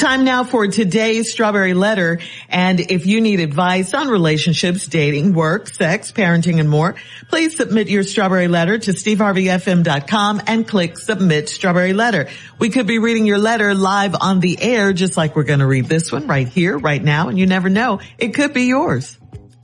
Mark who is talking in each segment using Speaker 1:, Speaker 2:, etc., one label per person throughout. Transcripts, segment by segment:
Speaker 1: Time now for today's Strawberry Letter. And if you need advice on relationships, dating, work, sex, parenting, and more, please submit your Strawberry Letter to steveharveyfm.com and click Submit Strawberry Letter. We could be reading your letter live on the air, just like we're going to read this one right here, right now. And you never know, it could be yours.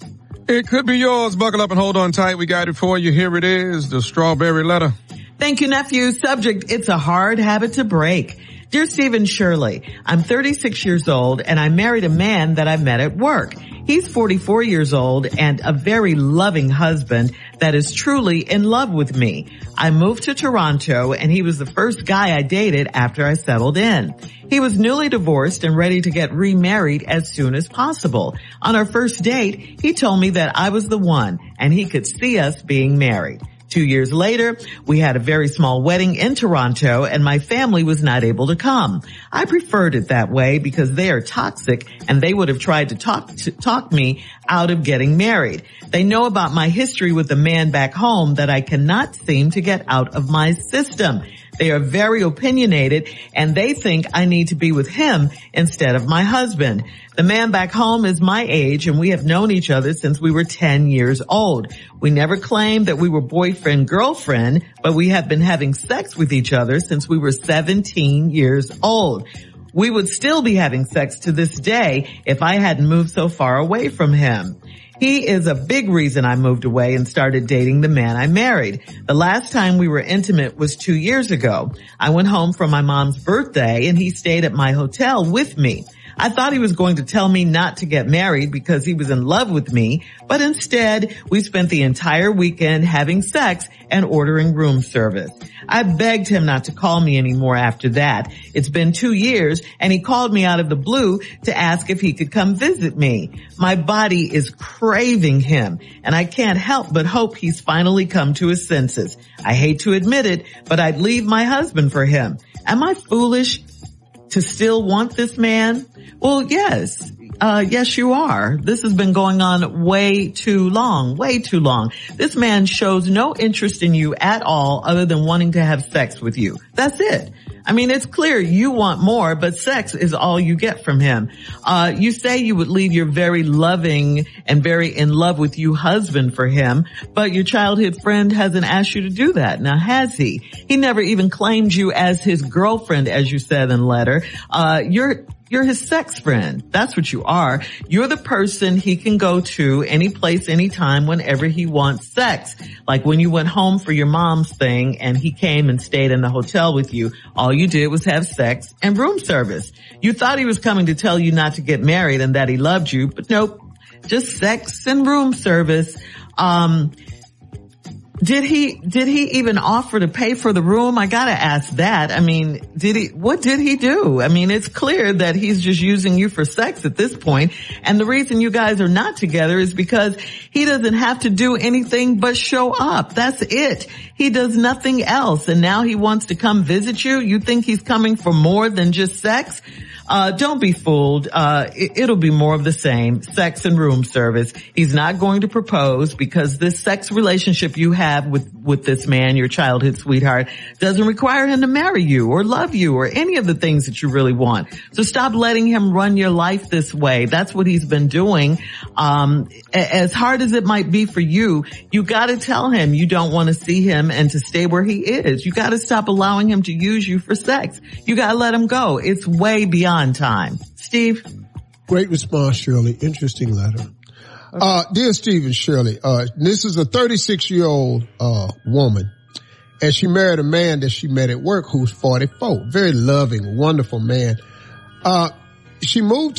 Speaker 2: It could be yours. Buckle up and hold on tight. We got it for you. Here it is, the Strawberry Letter.
Speaker 1: Thank you, nephew. Subject, it's a hard habit to break. Dear Steve and Shirley, I'm 36 years old and I married a man that I met at work. He's 44 years old and a very loving husband that is truly in love with me. I moved to Toronto and he was the first guy I dated after I settled in. He was newly divorced and ready to get remarried as soon as possible. On our first date, he told me that I was the one and he could see us being married. 2 years later, we had a very small wedding in Toronto and my family was not able to come. I preferred it that way because they are toxic and they would have tried to talk me out of getting married. They know about my history with the man back home that I cannot seem to get out of my system. They are very opinionated and they think I need to be with him instead of my husband. The man back home is my age and we have known each other since we were 10 years old. We never claimed that we were boyfriend-girlfriend, but we have been having sex with each other since we were 17 years old. We would still be having sex to this day if I hadn't moved so far away from him. He is a big reason I moved away and started dating the man I married. The last time we were intimate was 2 years ago. I went home for my mom's birthday and he stayed at my hotel with me. I thought he was going to tell me not to get married because he was in love with me, but instead we spent the entire weekend having sex and ordering room service. I begged him not to call me anymore after that. It's been 2 years and he called me out of the blue to ask if he could come visit me. My body is craving him and I can't help but hope he's finally come to his senses. I hate to admit it, but I'd leave my husband for him. Am I foolish to still want this man? Well, yes. Yes, you are. This has been going on way too long. This man shows no interest in you at all other than wanting to have sex with you. That's it. I mean, it's clear you want more, but sex is all you get from him. You say you would leave your very loving and very in love with you husband for him, but your childhood friend hasn't asked you to do that. Now, has he? He never even claimed you as his girlfriend, as you said in the letter. You're his sex friend. That's what you are. You're the person he can go to any place, anytime, whenever he wants sex. Like when you went home for your mom's thing and he came and stayed in the hotel with you, all you did was have sex and room service. You thought he was coming to tell you not to get married and that he loved you, but nope, just sex and room service. Did he even offer to pay for the room? I gotta ask that. I mean, what did he do? I mean, it's clear that he's just using you for sex at this point. And the reason you guys are not together is because he doesn't have to do anything but show up. That's it. He does nothing else. And now he wants to come visit you. You think he's coming for more than just sex? Don't be fooled. It'll be more of the same. Sex and room service. He's not going to propose because this sex relationship you have with this man, your childhood sweetheart, doesn't require him to marry you or love you or any of the things that you really want. So stop letting him run your life this way. That's what he's been doing. As hard as it might be for you, you gotta tell him you don't want to see him and to stay where he is. You gotta stop allowing him to use you for sex. You gotta let him go. It's way beyond time. Steve?
Speaker 3: Great response, Shirley. Interesting letter. Dear Steve and Shirley, this is a 36-year-old woman, and she married a man that she met at work who's 44. Very loving, wonderful man. She moved